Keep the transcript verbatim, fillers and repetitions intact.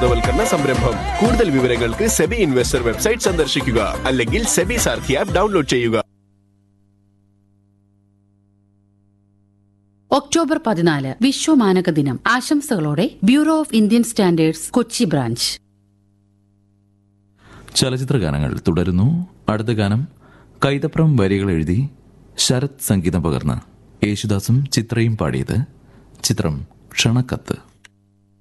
ബോധവൽക്കരണ സംരംഭം. കൂടുതൽ വിവരങ്ങൾക്ക് സെബി ഇൻവെസ്റ്റർ വെബ്സൈറ്റ് സന്ദർശിക്കുക അല്ലെങ്കിൽ സെബി സാരഥി ആപ്പ് ഡൗൺലോഡ് ചെയ്യുക. ഒക്ടോബർ പതിനാല് വിശ്വമാനക ദിനം. ആശംസകളോടെ bureau of Indian standards, Kochi branch. ചലച്ചിത്ര ഗാനങ്ങൾ തുടരുന്നു. അടുത്ത ഗാനം കൈതപ്രം വരികൾ എഴുതി ശരത് സംഗീതം പകർന്ന് യേശുദാസും ചിത്രയും പാടിയത്. ചിത്രം ക്ഷണക്കത്ത്.